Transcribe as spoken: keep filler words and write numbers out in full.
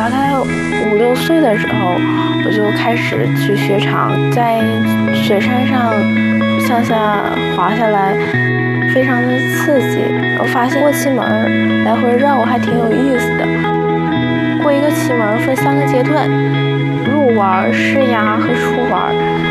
大概五六岁的时候，我就开始去雪场，在雪山上向下滑下来，非常的刺激。我发现过气门来回绕还挺有意思的。过一个气门分三个阶段：入弯、释压和出弯。